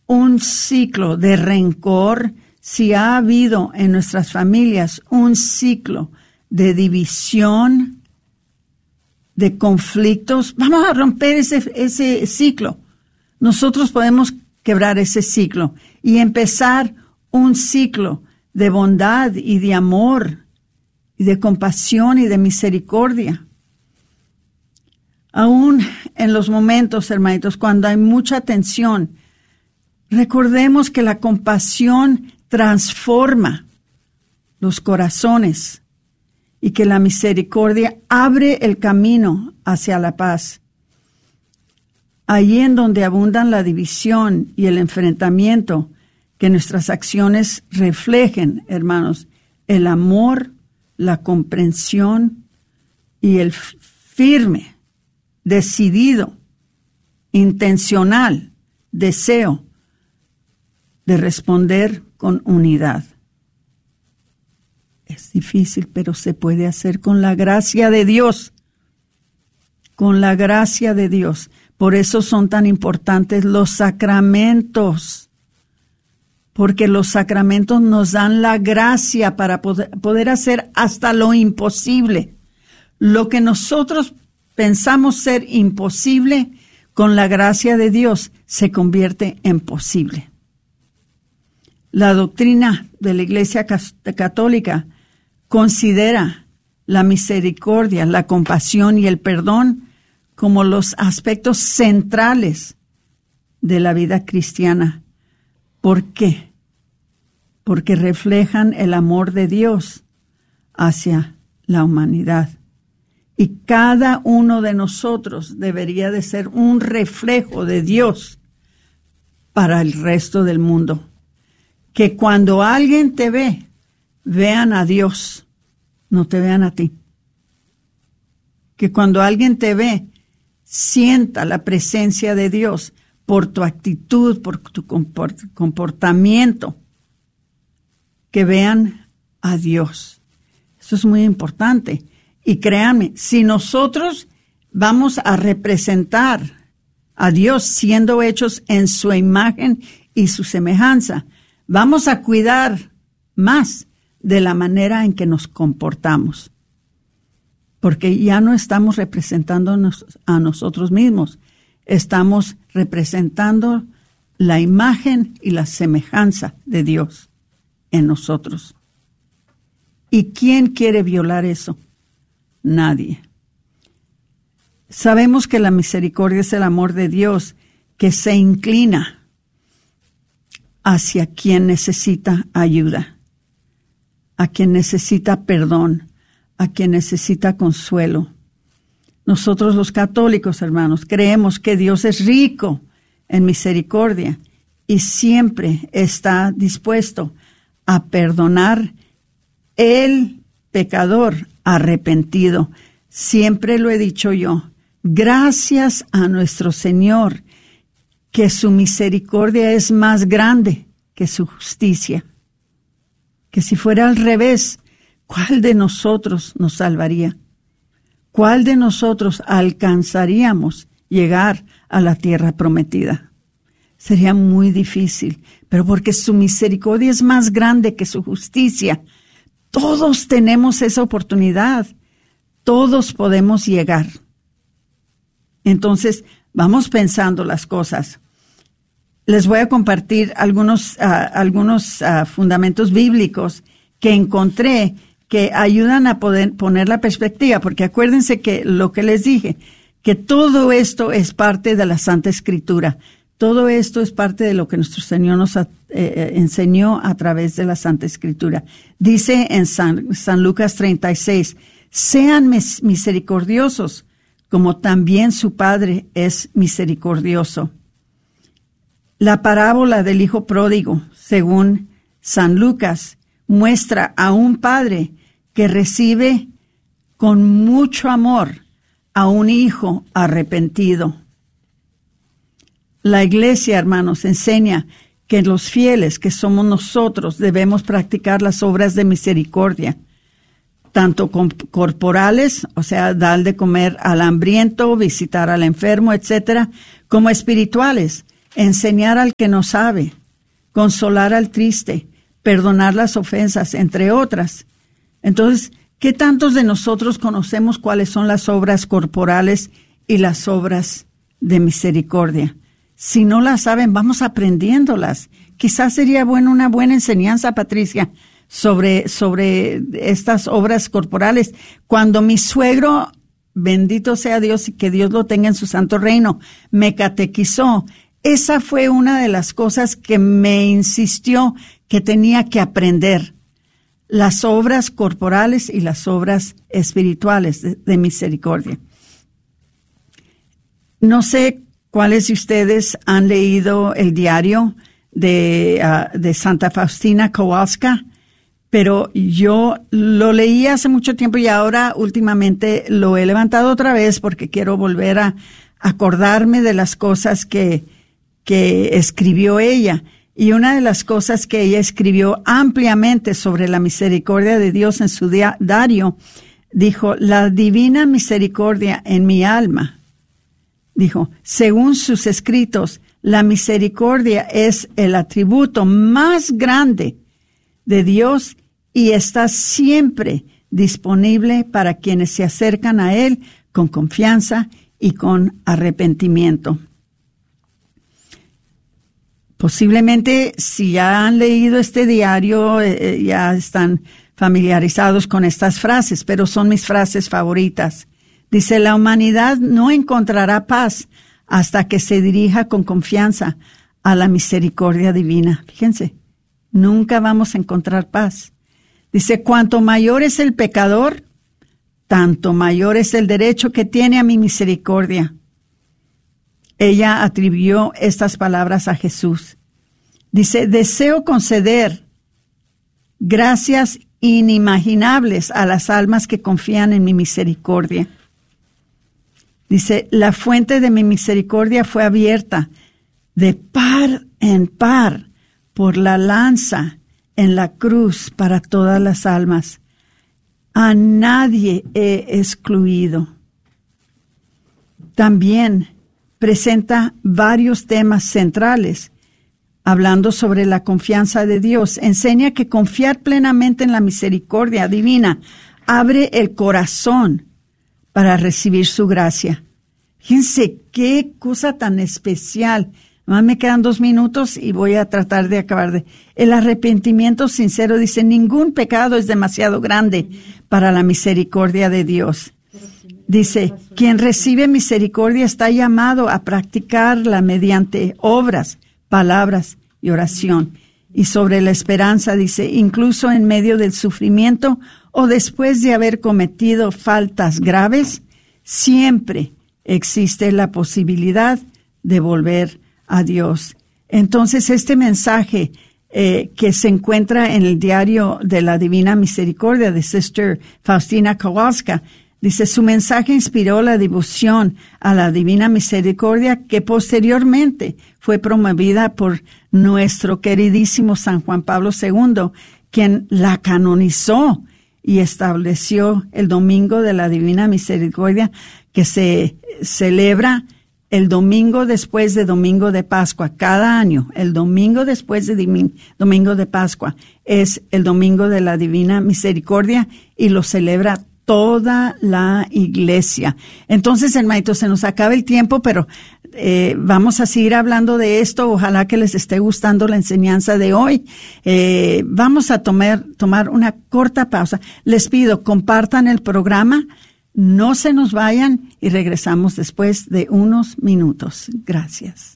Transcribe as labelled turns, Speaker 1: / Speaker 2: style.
Speaker 1: un ciclo de rencor, si ha habido en nuestras familias un ciclo de división, de conflictos, vamos a romper ese ciclo. Nosotros podemos quebrar ese ciclo y empezar un ciclo de bondad y de amor y de compasión y de misericordia. Aún en los momentos, hermanitos, cuando hay mucha tensión, recordemos que la compasión transforma los corazones y que la misericordia abre el camino hacia la paz. Allí en donde abundan la división y el enfrentamiento, que nuestras acciones reflejen, hermanos, el amor, la comprensión y el firme, decidido, intencional deseo de responder con unidad. Es difícil, pero se puede hacer con la gracia de Dios. Con la gracia de Dios. Por eso son tan importantes los sacramentos. Porque los sacramentos nos dan la gracia para poder hacer hasta lo imposible. Lo que nosotros pensamos ser imposible, con la gracia de Dios se convierte en posible. La doctrina de la Iglesia Católica considera la misericordia, la compasión y el perdón como los aspectos centrales de la vida cristiana. ¿Por qué? Porque reflejan el amor de Dios hacia la humanidad. Y cada uno de nosotros debería de ser un reflejo de Dios para el resto del mundo. Que cuando alguien te ve, vean a Dios, no te vean a ti. Que cuando alguien te ve, sienta la presencia de Dios por tu actitud, por tu comportamiento. Que vean a Dios. Eso es muy importante. Y créanme, si nosotros vamos a representar a Dios siendo hechos en su imagen y su semejanza, vamos a cuidar más de la manera en que nos comportamos. Porque ya no estamos representándonos a nosotros mismos, estamos representando la imagen y la semejanza de Dios en nosotros. ¿Y quién quiere violar eso? Nadie. Sabemos que la misericordia es el amor de Dios que se inclina hacia quien necesita ayuda, a quien necesita perdón, a quien necesita consuelo. Nosotros los católicos, hermanos, creemos que Dios es rico en misericordia y siempre está dispuesto a perdonar el pecador arrepentido. Siempre lo he dicho yo. Gracias a nuestro Señor, que su misericordia es más grande que su justicia. Que si fuera al revés, ¿cuál de nosotros nos salvaría? ¿Cuál de nosotros alcanzaríamos llegar a la tierra prometida? Sería muy difícil, pero porque su misericordia es más grande que su justicia, todos tenemos esa oportunidad. Todos podemos llegar. Entonces, vamos pensando las cosas. Les voy a compartir algunos fundamentos bíblicos que encontré que ayudan a poner la perspectiva, porque acuérdense que lo que les dije, que todo esto es parte de la Santa Escritura. Todo esto es parte de lo que nuestro Señor nos enseñó a través de la Santa Escritura. Dice en San Lucas 36, sean misericordiosos, como también su Padre es misericordioso. La parábola del Hijo Pródigo, según San Lucas, muestra a un padre que recibe con mucho amor a un hijo arrepentido. La Iglesia, hermanos, enseña que los fieles, que somos nosotros, debemos practicar las obras de misericordia, tanto corporales, o sea, dar de comer al hambriento, visitar al enfermo, etcétera, como espirituales, enseñar al que no sabe, consolar al triste, perdonar las ofensas, entre otras. Entonces, ¿qué tantos de nosotros conocemos cuáles son las obras corporales y las obras de misericordia? Si no las saben, vamos aprendiéndolas. Quizás sería una buena enseñanza, Patricia, sobre estas obras corporales. Cuando mi suegro, bendito sea Dios y que Dios lo tenga en su santo reino, me catequizó, esa fue una de las cosas que me insistió que tenía que aprender. Las obras corporales y las obras espirituales de misericordia. No sé cuáles de ustedes han leído el diario de Santa Faustina Kowalska, pero yo lo leí hace mucho tiempo y ahora últimamente lo he levantado otra vez porque quiero volver a acordarme de las cosas que escribió ella. Y una de las cosas que ella escribió ampliamente sobre la misericordia de Dios en su diario, dijo, la divina misericordia en mi alma. Dijo, según sus escritos, la misericordia es el atributo más grande de Dios y está siempre disponible para quienes se acercan a Él con confianza y con arrepentimiento. Posiblemente, si ya han leído este diario, ya están familiarizados con estas frases, pero son mis frases favoritas. Dice, la humanidad no encontrará paz hasta que se dirija con confianza a la misericordia divina. Fíjense, nunca vamos a encontrar paz. Dice, cuanto mayor es el pecador, tanto mayor es el derecho que tiene a mi misericordia. Ella atribuyó estas palabras a Jesús. Dice, deseo conceder gracias inimaginables a las almas que confían en mi misericordia. Dice, la fuente de mi misericordia fue abierta de par en par por la lanza en la cruz para todas las almas. A nadie he excluido. También presenta varios temas centrales, hablando sobre la confianza de Dios. Enseña que confiar plenamente en la misericordia divina abre el corazón para recibir su gracia. Fíjense qué cosa tan especial. Más me quedan 2 minutos y voy a tratar de acabar. El arrepentimiento sincero, dice, ningún pecado es demasiado grande para la misericordia de Dios. Dice, quien recibe misericordia está llamado a practicarla mediante obras, palabras y oración. Y sobre la esperanza, dice, incluso en medio del sufrimiento o después de haber cometido faltas graves, siempre existe la posibilidad de volver a Dios. Entonces, este mensaje que se encuentra en el diario de la Divina Misericordia de Sister Faustina Kowalska, dice, su mensaje inspiró la devoción a la Divina Misericordia que posteriormente fue promovida por nuestro queridísimo San Juan Pablo II, quien la canonizó y estableció el Domingo de la Divina Misericordia, que se celebra el domingo después de Domingo de Pascua. Cada año, el domingo después de Domingo de Pascua es el Domingo de la Divina Misericordia y lo celebra toda la iglesia. Entonces, hermanitos, se nos acaba el tiempo, pero vamos a seguir hablando de esto. Ojalá que les esté gustando la enseñanza de hoy. Vamos a tomar una corta pausa. Les pido, compartan el programa, no se nos vayan y regresamos después de unos minutos. Gracias.